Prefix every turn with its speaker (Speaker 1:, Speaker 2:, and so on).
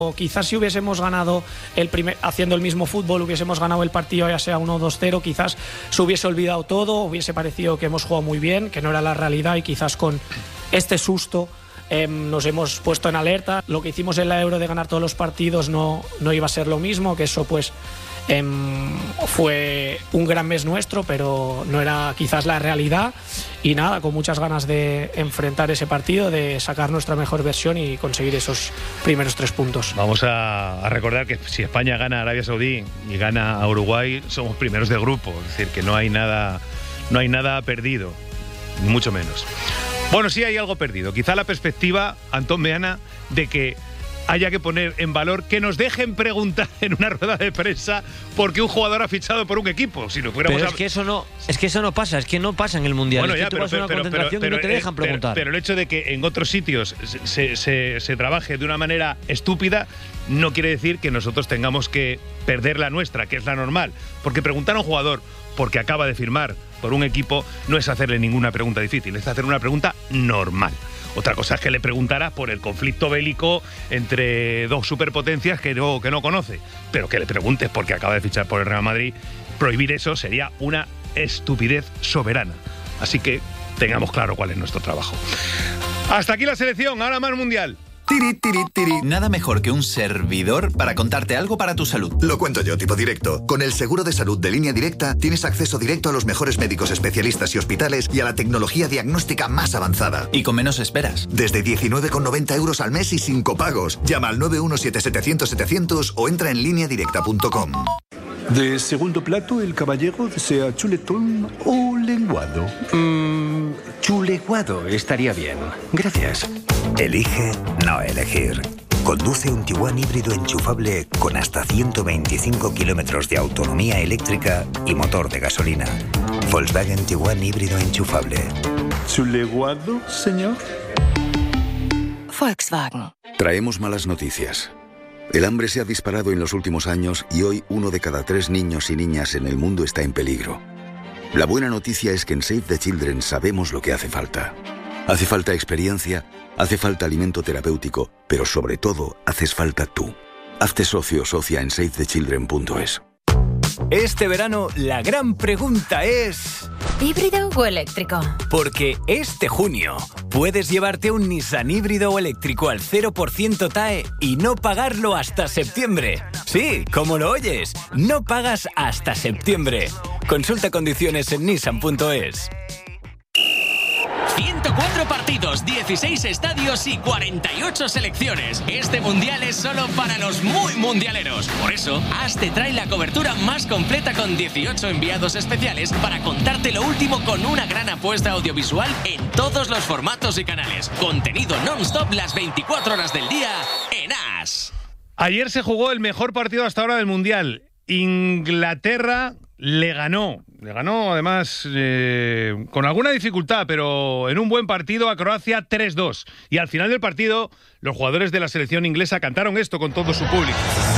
Speaker 1: O quizás si hubiésemos ganado haciendo el mismo fútbol, hubiésemos ganado el partido ya sea 1-2-0, quizás se hubiese olvidado todo, hubiese parecido que hemos jugado muy bien, que no era la realidad, y quizás con este susto nos hemos puesto en alerta. Lo que hicimos en la Euro de ganar todos los partidos no iba a ser lo mismo, que eso pues fue un gran mes nuestro, pero no era quizás la realidad. Y nada, con muchas ganas de enfrentar ese partido, de sacar nuestra mejor versión y conseguir esos primeros 3 puntos.
Speaker 2: Vamos a recordar que si España gana a Arabia Saudí y gana a Uruguay, somos primeros de grupo, es decir, que no hay nada perdido, ni mucho menos. Bueno, sí hay algo perdido, quizá la perspectiva, Antón Meana, de que haya que poner en valor que nos dejen preguntar en una rueda de prensa por qué un jugador ha fichado por un equipo. Si no fuéramos
Speaker 3: pero es que eso no pasa, es que no pasa en el Mundial.
Speaker 2: Bueno,
Speaker 3: es que tú vas a una concentración y no te dejan preguntar.
Speaker 2: Pero el hecho de que en otros sitios se trabaje de una manera estúpida no quiere decir que nosotros tengamos que perder la nuestra, que es la normal. Porque preguntar a un jugador porque acaba de firmar por un equipo no es hacerle ninguna pregunta difícil, es hacer una pregunta normal. Otra cosa es que le preguntara por el conflicto bélico entre dos superpotencias que no conoce. Pero que le preguntes porque acaba de fichar por el Real Madrid, prohibir eso sería una estupidez soberana. Así que tengamos claro cuál es nuestro trabajo. Hasta aquí la selección, ahora más Mundial.
Speaker 4: Tiri, tiri, tiri. Nada mejor que un servidor para contarte algo para tu salud.
Speaker 5: Lo cuento yo, tipo directo. Con el seguro de salud de Línea Directa tienes acceso directo a los mejores médicos especialistas y hospitales y a la tecnología diagnóstica más avanzada.
Speaker 4: Y con menos esperas.
Speaker 5: Desde 19,90 euros al mes y sin copagos. Llama al 917-700-700 o entra en lineadirecta.com.
Speaker 6: De segundo plato, el caballero desea chuletón o lenguado.
Speaker 7: Chuleguado estaría bien. Gracias.
Speaker 8: Elige no elegir. Conduce un Tiguan híbrido enchufable con hasta 125 kilómetros de autonomía eléctrica y motor de gasolina. Volkswagen Tiguan híbrido enchufable.
Speaker 6: ¿Chuleguado, señor?
Speaker 9: Volkswagen.
Speaker 10: Traemos malas noticias. El hambre se ha disparado en los últimos años y hoy 1 de cada 3 niños y niñas en el mundo está en peligro. La buena noticia es que en Save the Children sabemos lo que hace falta. Hace falta experiencia, hace falta alimento terapéutico, pero sobre todo haces falta tú. Hazte socio o socia en savethechildren.es.
Speaker 11: Este verano la gran pregunta es...
Speaker 9: ¿híbrido o eléctrico?
Speaker 11: Porque este junio puedes llevarte un Nissan híbrido o eléctrico al 0% TAE y no pagarlo hasta septiembre. Sí, como lo oyes, no pagas hasta septiembre. Consulta condiciones en nissan.es.
Speaker 12: 104 partidos, 16 estadios y 48 selecciones. Este mundial es solo para los muy mundialeros. Por eso, AS te trae la cobertura más completa con 18 enviados especiales para contarte lo último con una gran apuesta audiovisual en todos los formatos y canales. Contenido non-stop las 24 horas del día en AS.
Speaker 2: Ayer se jugó el mejor partido hasta ahora del mundial. Inglaterra le ganó además con alguna dificultad, pero en un buen partido a Croacia 3-2. Y al final del partido, los jugadores de la selección inglesa cantaron esto con todo su público.